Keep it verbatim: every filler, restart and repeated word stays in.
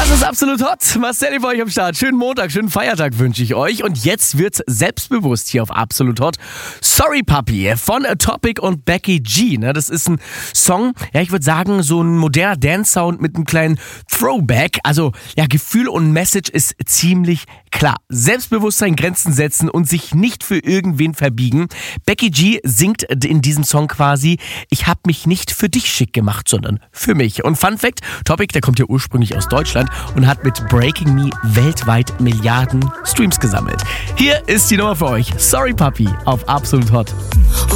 Das ist absolut hot. Marcel für euch am Start. Schönen Montag, schönen Feiertag wünsche ich euch. Und jetzt wird's selbstbewusst hier auf Absolut Hot. Sorry Papi von Topic und Becky G. Das ist ein Song, ja, ich würde sagen, so ein moderner Dance-Sound mit einem kleinen Throwback. Also, ja, Gefühl und Message ist ziemlich klar. Selbstbewusstsein, Grenzen setzen und sich nicht für irgendwen verbiegen. Becky G singt in diesem Song quasi: Ich habe mich nicht für dich schick gemacht, sondern für mich. Und Fun Fact, Topic, der kommt ja ursprünglich aus Deutschland und hat mit Breaking Me weltweit Milliarden Streams gesammelt. Hier ist die Nummer für euch. Sorry Papi auf Absolut Hot.